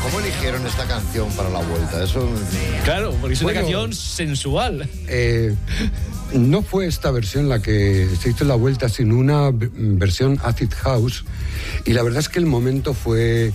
¿Cómo eligieron esta canción para la vuelta? Eso... Claro, porque es una canción sensual. No fue esta versión la que se hizo la vuelta, sino una versión acid house. Y la verdad es que el momento fue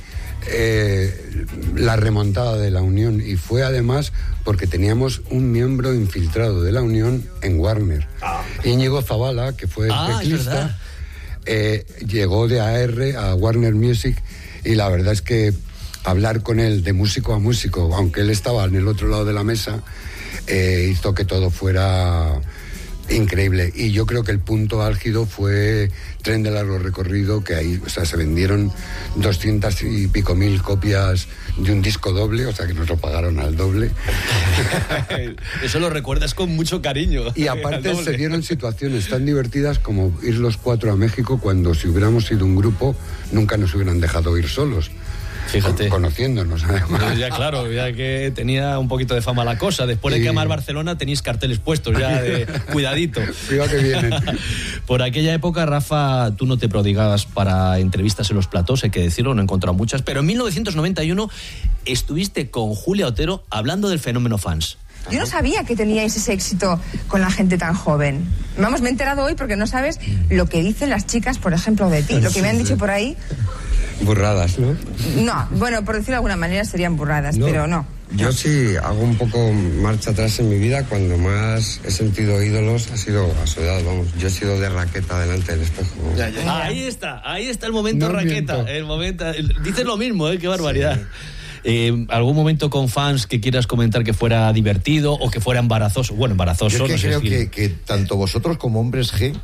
la remontada de la Unión. Y fue además porque teníamos un miembro infiltrado de la Unión en Warner. Íñigo Zavala, que fue el teclista, llegó de AR a Warner Music. Y la verdad es que hablar con él de músico a músico, aunque él estaba en el otro lado de la mesa, hizo que todo fuera increíble. Y yo creo que el punto álgido fue Tren de Largo Recorrido, que ahí, o sea, se vendieron 200 y pico mil copias de un disco doble, o sea, que nos lo pagaron al doble. Eso lo recuerdas con mucho cariño. Y aparte se dieron situaciones tan divertidas como ir los 4 a México, cuando si hubiéramos sido un grupo nunca nos hubieran dejado ir solos. Fíjate. Conociéndonos, además. Ya claro, ya que tenía un poquito de fama la cosa. Después de quemar Barcelona tenéis carteles puestos ya de cuidadito. Cuidado que vienen. Por aquella época, Rafa, tú no te prodigabas para entrevistas en los platós, hay que decirlo, no he encontrado muchas, pero en 1991 estuviste con Julia Otero hablando del fenómeno fans. Yo no sabía que teníais ese éxito con la gente tan joven. Vamos, me he enterado hoy porque no sabes lo que dicen las chicas, por ejemplo, de ti. Lo que me han dicho por ahí... Burradas, ¿no? No, bueno, por decirlo de alguna manera serían burradas, pero no. Yo sí hago un poco marcha atrás en mi vida. Cuando más he sentido ídolos ha sido a su edad, vamos. Yo he sido de raqueta delante del espejo. Ahí está el momento no raqueta. Miento. El momento. Dices lo mismo, qué barbaridad. Sí. ¿Algún momento con fans que quieras comentar que fuera divertido o que fuera embarazoso? Bueno, embarazoso. Yo es que no sé creo que tanto vosotros como Hombres G